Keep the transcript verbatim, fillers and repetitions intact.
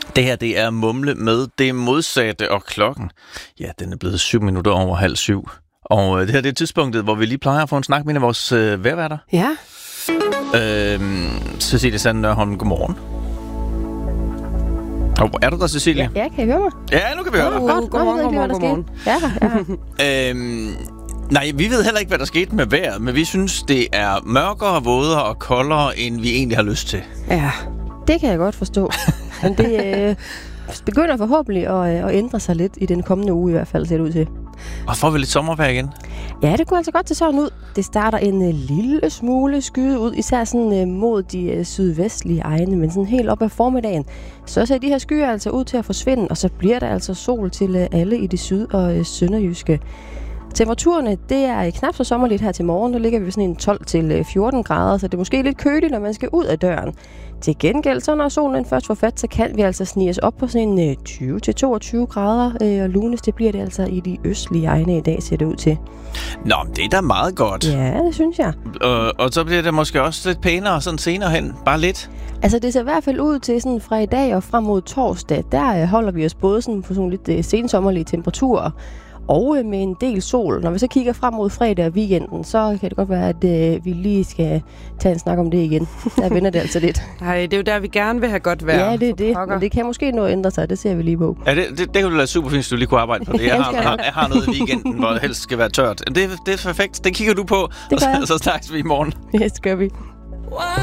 Det her, det er Mumle med det modsatte, og klokken, ja, den er blevet syv minutter over halv syv. Og det her, det er tidspunktet, hvor vi lige plejer at få en snak med en af vores øh, vejrværter. Ja. Øhm, Cecilie Sand Nørholm, godmorgen. Oh, er du der, Cecilie? Ja, kan I høre mig? Ja, nu kan vi høre dig. Oh, godt, godmorgen, godmorgen, godmorgen. Ja, ja. øhm, nej, vi ved heller ikke, hvad der skete med vejret, men vi synes, det er mørkere, vådere og koldere, end vi egentlig har lyst til. Ja, det kan jeg godt forstå. Men det øh, begynder forhåbentlig at, at ændre sig lidt i den kommende uge i hvert fald, ser det ud til. Og får vi lidt sommervejr igen? Ja, det kunne altså godt til sådan ud. Det starter en uh, lille smule skyde ud, især sådan uh, mod de uh, sydvestlige egne, men sådan helt op ad formiddagen. Så ser de her skyer altså ud til at forsvinde, og så bliver der altså sol til uh, alle i det syd- og uh, sønderjyske. Temperaturerne, det er knap så sommerligt her til morgen. Der ligger vi ved sådan en tolv til fjorten grader, så det er måske lidt køligt, når man skal ud af døren. Til gengæld, så når solen først får fat, så kan vi altså snige os op på sådan en tyve til toogtyve grader, og lunest, det bliver det altså i de østlige egne i dag, ser det ud til. Nå, det er da meget godt. Ja, det synes jeg. Og, og så bliver det måske også lidt pænere sådan senere hen. Bare lidt. Altså, det ser i hvert fald ud til sådan fra i dag og frem mod torsdag. Der holder vi os både sådan på sådan lidt sensommerlige temperaturer, og med en del sol. Når vi så kigger frem mod fredag og weekenden, så kan det godt være, at øh, vi lige skal tage en snak om det igen. Der vender det altså lidt. Nej, det er jo der, vi gerne vil have godt vejr. Ja, det er det. Pokker. Men det kan måske nå at ændre sig. Det ser vi lige på. Ja, det, det, det kunne du lade super fint, hvis du lige kunne arbejde på det. Jeg har, har, jeg har noget i weekenden, hvor det helst skal være tørt. Det, det er perfekt. Det kigger du på, det og så, så snakkes vi i morgen. Det skal vi.